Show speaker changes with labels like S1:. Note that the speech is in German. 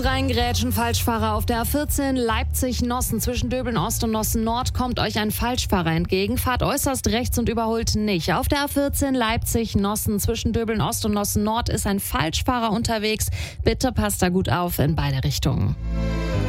S1: Reingrätschen, Falschfahrer auf der A14 Leipzig-Nossen. Zwischen Döbeln Ost und Nossen Nord kommt euch ein Falschfahrer entgegen. Fahrt äußerst rechts und überholt nicht. Auf der A14 Leipzig-Nossen zwischen Döbeln Ost und Nossen Nord ist ein Falschfahrer unterwegs. Bitte passt da gut auf in beide Richtungen.